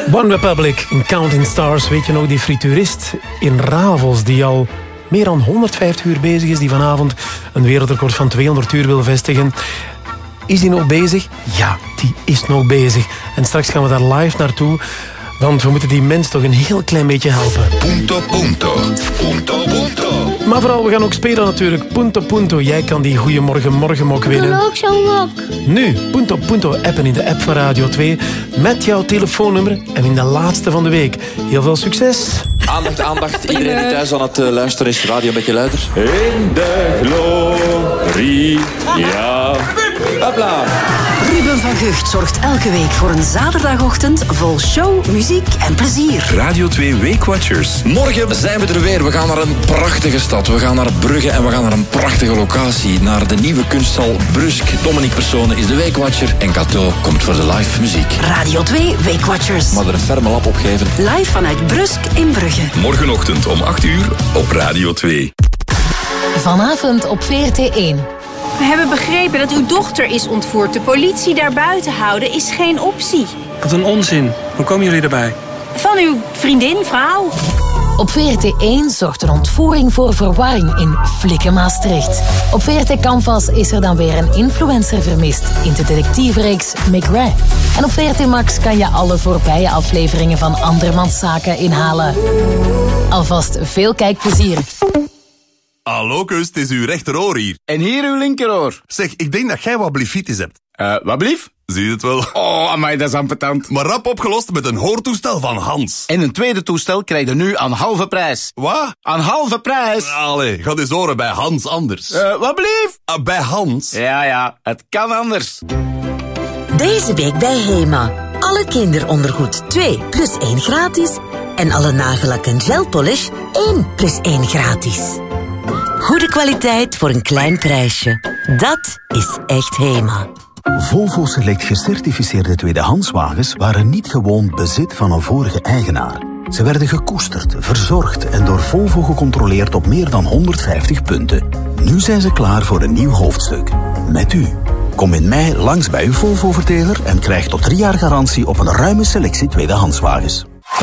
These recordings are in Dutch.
One Republic in Counting Stars. Weet je nog, die frituurist in Ravels die al meer dan 150 uur bezig is, die vanavond een wereldrecord van 200 uur wil vestigen. Is die nog bezig? Ja, die is nog bezig. En straks gaan we daar live naartoe, want we moeten die mens toch een heel klein beetje helpen. Punto, punto. Punto, punto. Maar vooral, we gaan ook spelen natuurlijk. Punto, punto. Jij kan die Goeiemorgen Morgenmok winnen. Ik wil ook zo'n mok. Nu, Punto, punto appen in de app van Radio 2 met jouw telefoonnummer en in de laatste van de week. Heel veel succes. Aandacht, aandacht. Iedereen die thuis aan het luisteren is, radio een beetje luider. In de gloria. Hopla. Ruben van Gucht zorgt elke week voor een zaterdagochtend vol show, muziek en plezier. Radio 2 Weekwatchers. Morgen zijn we er weer. We gaan naar een prachtige stad. We gaan naar Brugge en we gaan naar een prachtige locatie. Naar de nieuwe kunsthal Brusk. Dominique Persone is de Weekwatcher en Cato komt voor de live muziek. Radio 2 Weekwatchers. Maar er een ferme lap opgeven. Live vanuit Brusk in Brugge. Morgenochtend om 8 uur op Radio 2. Vanavond op VRT 1. We hebben begrepen dat uw dochter is ontvoerd. De politie daar buiten houden is geen optie. Wat een onzin. Hoe komen jullie erbij? Van uw vriendin, vrouw. Op VRT 1 zorgt een ontvoering voor verwarring in Flikken Maastricht. Op VRT Canvas is er dan weer een influencer vermist in de detectivereeks McRae. En op VRT Max kan je alle voorbije afleveringen van Andermans Zaken inhalen. Alvast veel kijkplezier. Hallo, kus, het is uw rechteroor hier. En hier uw linkeroor. Zeg, ik denk dat jij wat bliefitis hebt. Wat blief? Zie je het wel? Oh, amai, dat is ambetant. Maar rap opgelost met een hoortoestel van Hans. En een tweede toestel krijg je nu aan halve prijs. Wat? Aan halve prijs. Allee, ga eens horen bij Hans anders. Wat blief? Bij Hans? Ja, het kan anders. Deze week bij Hema. Alle kinderondergoed 2 plus 1 gratis. En alle nagellak en gelpolish 1 plus 1 gratis. Goede kwaliteit voor een klein prijsje. Dat is echt Hema. Volvo Select gecertificeerde tweedehandswagens waren niet gewoon bezit van een vorige eigenaar. Ze werden gekoesterd, verzorgd en door Volvo gecontroleerd op meer dan 150 punten. Nu zijn ze klaar voor een nieuw hoofdstuk. Met u. Kom in mei langs bij uw Volvo-verteler en krijg tot 3 jaar garantie op een ruime selectie tweedehandswagens.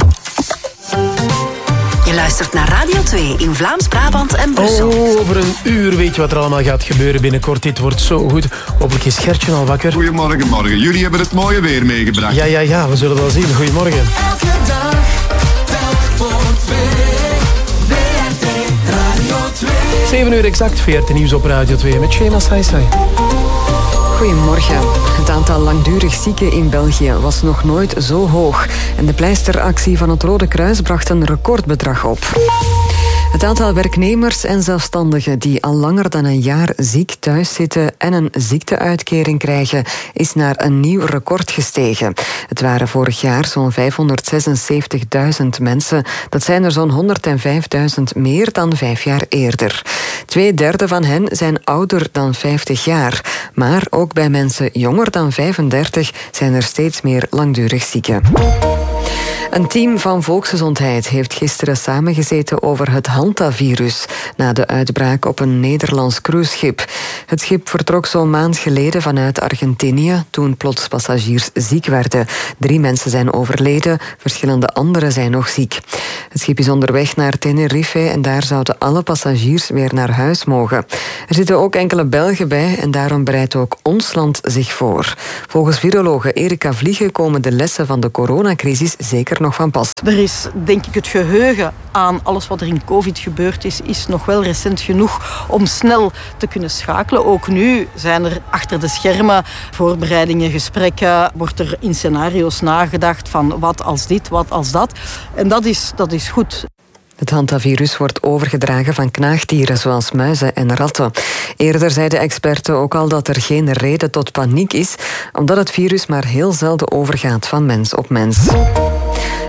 Je luistert naar Radio 2 in Vlaams-Brabant en Brussel. Oh, over een uur weet je wat er allemaal gaat gebeuren binnenkort. Dit wordt zo goed. Hopelijk is Gertje al wakker. Goedemorgen, morgen. Jullie hebben het mooie weer meegebracht. Ja, we zullen wel zien. Goedemorgen. Elke dag, telk voor 2. VRT Radio 2. 7 uur exact, VRT Nieuws op Radio 2 met Shema Saisai. Goedemorgen. Het aantal langdurig zieken in België was nog nooit zo hoog. En de pleisteractie van het Rode Kruis bracht een recordbedrag op. Het aantal werknemers en zelfstandigen die al langer dan een jaar ziek thuis zitten en een ziekteuitkering krijgen, is naar een nieuw record gestegen. Het waren vorig jaar zo'n 576.000 mensen. Dat zijn er zo'n 105.000 meer dan 5 jaar eerder. 2/3 van hen zijn ouder dan 50 jaar. Maar ook bij mensen jonger dan 35 zijn er steeds meer langdurig zieken. Een team van Volksgezondheid heeft gisteren samengezeten over het hantavirus na de uitbraak op een Nederlands cruiseschip. Het schip vertrok zo'n maand geleden vanuit Argentinië toen plots passagiers ziek werden. 3 mensen zijn overleden, verschillende anderen zijn nog ziek. Het schip is onderweg naar Tenerife en daar zouden alle passagiers weer naar huis mogen. Er zitten ook enkele Belgen bij en daarom bereidt ook ons land zich voor. Volgens virologe Erika Vliegen komen de lessen van de coronacrisis zeker nog van pas. Er is, denk ik, het geheugen aan alles wat er in COVID gebeurd is nog wel recent genoeg om snel te kunnen schakelen. Ook nu zijn er achter de schermen voorbereidingen, gesprekken, wordt er in scenario's nagedacht van wat als dit, wat als dat. En dat is goed. Het hantavirus wordt overgedragen van knaagdieren zoals muizen en ratten. Eerder zeiden experten ook al dat er geen reden tot paniek is, omdat het virus maar heel zelden overgaat van mens op mens.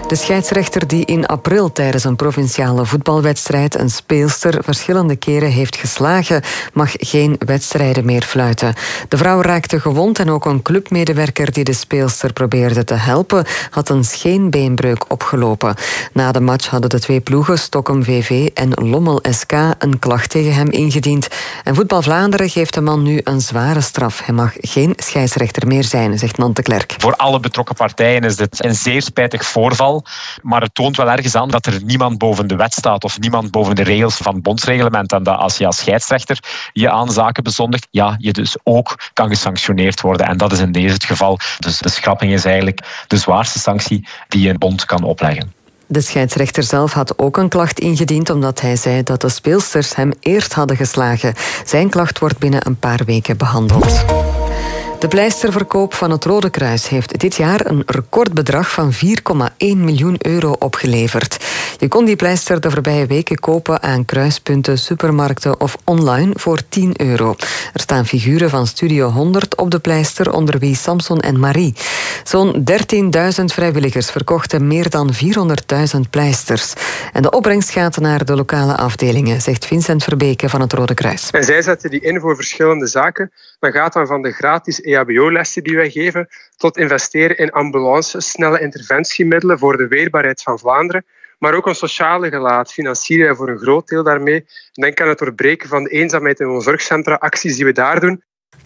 De scheidsrechter die in april tijdens een provinciale voetbalwedstrijd een speelster verschillende keren heeft geslagen, mag geen wedstrijden meer fluiten. De vrouw raakte gewond en ook een clubmedewerker die de speelster probeerde te helpen, had een scheenbeenbreuk opgelopen. Na de match hadden de twee ploegen, Stockholm VV en Lommel SK, een klacht tegen hem ingediend. En Voetbal Vlaanderen geeft de man nu een zware straf. Hij mag geen scheidsrechter meer zijn, zegt Nant de Klerk. Voor alle betrokken partijen is dit een zeer spijtig voorval, maar het toont wel ergens aan dat er niemand boven de wet staat of niemand boven de regels van het bondsreglement, en dat als je als scheidsrechter je aan zaken bezondigt, ja, je dus ook kan gesanctioneerd worden. En dat is in deze het geval. Dus de schrapping is eigenlijk de zwaarste sanctie die een bond kan opleggen. De scheidsrechter zelf had ook een klacht ingediend omdat hij zei dat de speelsters hem eerst hadden geslagen. Zijn klacht wordt binnen een paar weken behandeld. De pleisterverkoop van het Rode Kruis heeft dit jaar een recordbedrag van 4,1 miljoen euro opgeleverd. Je kon die pleister de voorbije weken kopen aan kruispunten, supermarkten of online voor 10 euro. Er staan figuren van Studio 100 op de pleister, onder wie Samson en Marie. Zo'n 13.000 vrijwilligers verkochten meer dan 400.000 pleisters. En de opbrengst gaat naar de lokale afdelingen, zegt Vincent Verbeke van het Rode Kruis. En zij zetten die in voor verschillende zaken. Dan gaat dan van de gratis EHBO-lessen die wij geven, tot investeren in ambulances, snelle interventiemiddelen voor de weerbaarheid van Vlaanderen, maar ook een sociale gelaat financieren wij voor een groot deel daarmee. Denk aan het doorbreken van de eenzaamheid in onze zorgcentra, acties die we daar doen.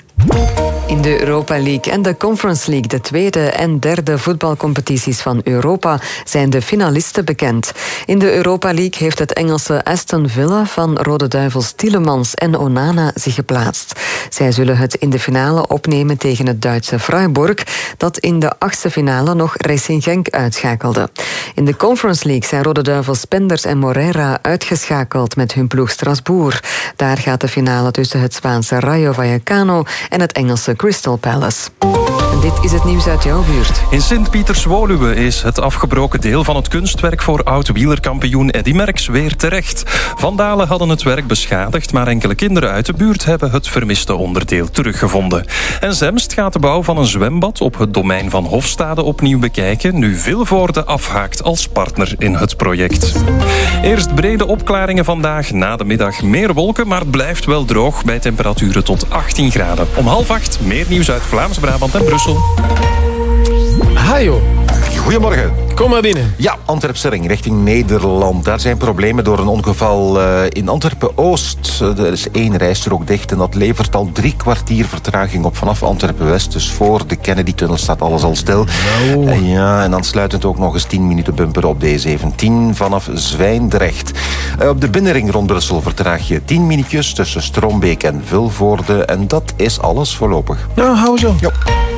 In de Europa League en de Conference League, de tweede en derde voetbalcompetities van Europa, zijn de finalisten bekend. In de Europa League heeft het Engelse Aston Villa van Rode Duivels Tielemans en Onana zich geplaatst. Zij zullen het in de finale opnemen tegen het Duitse Freiburg, dat in de achtste finale nog Racing Genk uitschakelde. In de Conference League zijn Rode Duivels Penders en Moreira uitgeschakeld met hun ploeg Strasbourg. Daar gaat de finale tussen het Spaanse Rayo Vallecano en het Engelse Crystal Palace. En dit is het nieuws uit jouw buurt. In Sint-Pieters-Woluwe is het afgebroken deel van het kunstwerk voor oud-wielerkampioen Eddy Merckx weer terecht. Vandalen hadden het werk beschadigd, maar enkele kinderen uit de buurt hebben het vermiste onderdeel teruggevonden. En Zemst gaat de bouw van een zwembad op het domein van Hofstade opnieuw bekijken, nu Vilvoorde afhaakt als partner in het project. Eerst brede opklaringen vandaag, na de middag meer wolken, maar het blijft wel droog bij temperaturen tot 18 graden. Om 7:30 meer nieuws uit Vlaams-Brabant en Brussel. Hajo. Goedemorgen. Kom maar binnen. Ja, Antwerp-Selling richting Nederland. Daar zijn problemen door een ongeval in Antwerpen-Oost. Er is 1 rijstrook dicht en dat levert al 3 kwartier vertraging op vanaf Antwerpen-West. Dus voor de Kennedy-tunnel staat alles al stil. En dan sluitend ook nog eens 10 minuten bumper op de E17 vanaf Zwijndrecht. Op de binnenring rond Brussel vertraag je 10 minuutjes tussen Strombeek en Vilvoorde. En dat is alles voorlopig. Nou, hou zo. Ja.